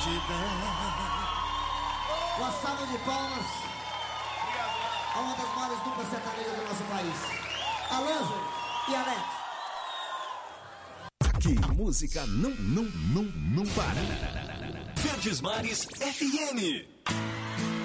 Uma salva de palmas a uma das maiores duplas sertanejas do nosso país, Alanjo e Alex. Aqui, música não para. Verdes Mares FM.